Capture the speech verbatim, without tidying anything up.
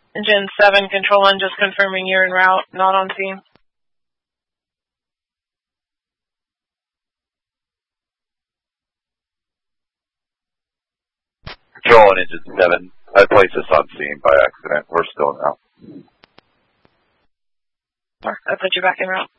Engine seven, Control one, just confirming you're en route, not on scene. Control one, Engine seven. I placed this on scene by accident. We're still en route. I put you back en route.